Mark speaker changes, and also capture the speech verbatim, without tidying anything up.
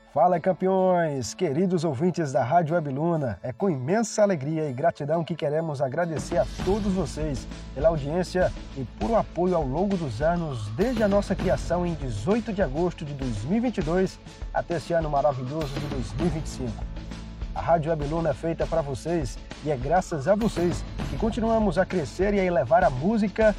Speaker 1: Fala, campeões! Queridos ouvintes da Rádio Web Luna, é com imensa alegria e gratidão que queremos agradecer a todos vocês pela audiência e por o apoio ao longo dos anos, desde a nossa criação em dezoito de agosto de dois mil e vinte e dois até esse ano maravilhoso de dois mil e vinte e cinco. A Rádio Web Luna é feita para vocês e é graças a vocês que continuamos a crescer e a elevar a música